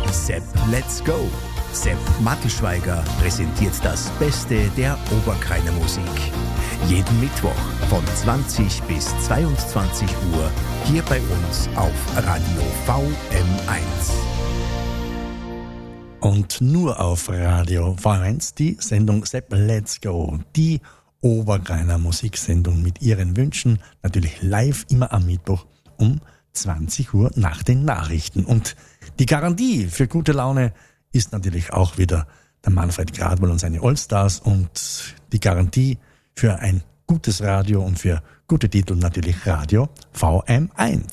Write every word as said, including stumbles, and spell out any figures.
Sepp Let's Go. Sepp Mattelschweiger präsentiert das Beste der Oberkreiner Musik. Jeden Mittwoch von zwanzig bis zweiundzwanzig Uhr hier bei uns auf Radio V M eins. Und nur auf Radio V M eins die Sendung Sepp Let's Go, die Oberkreiner Musiksendung mit ihren Wünschen, natürlich live immer am Mittwoch um zwanzig Uhr nach den Nachrichten. Und die Garantie für gute Laune ist natürlich auch wieder der Manfred Gradl und seine Allstars und die Garantie für ein gutes Radio und für gute Titel natürlich Radio V M eins.